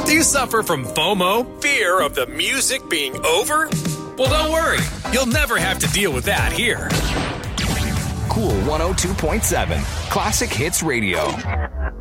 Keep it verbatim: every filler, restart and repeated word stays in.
Do you suffer from FOMO, fear of the music being over? Well, don't worry. You'll never have to deal with that here. Cool one oh two point seven, Classic Hits Radio.